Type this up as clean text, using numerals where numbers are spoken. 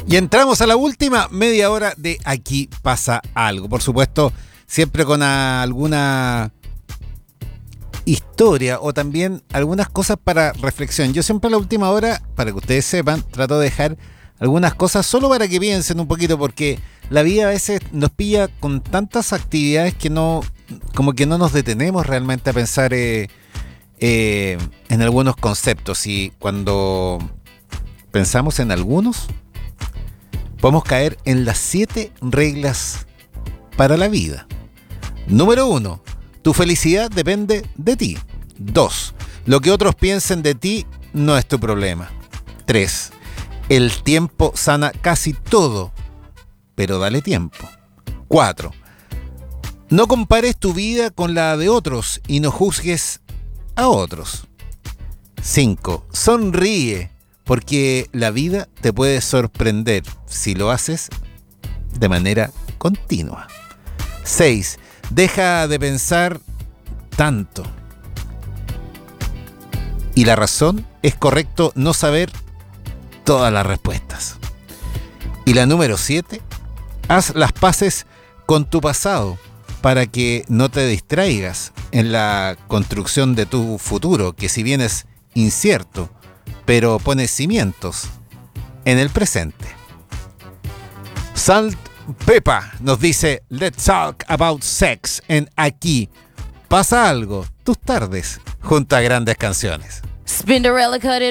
Y entramos a la última media hora de Aquí pasa algo. Por supuesto, siempre con alguna historia o también algunas cosas para reflexión. Yo siempre a la última hora, para que ustedes sepan, trato de dejar algunas cosas solo para que piensen un poquito, porque la vida a veces nos pilla con tantas actividades que no nos detenemos realmente a pensar en algunos conceptos. Y cuando pensamos en algunos, podemos caer en las 7 reglas para la vida. Número 1. Tu felicidad depende de ti. 2. Lo que otros piensen de ti no es tu problema. 3. El tiempo sana casi todo, pero dale tiempo. 4. No compares tu vida con la de otros y no juzgues a otros. 5. Sonríe, porque la vida te puede sorprender si lo haces de manera continua. 6. Deja de pensar tanto. Y la razón es correcto no saber todas las respuestas. Y la número 7. Haz las paces con tu pasado para que no te distraigas en la construcción de tu futuro, que si bien es incierto, pero pone cimientos en el presente. Salt Pepa nos dice Let's talk about sex en Aquí pasa algo, tus tardes junto a grandes canciones. Spinderella cut it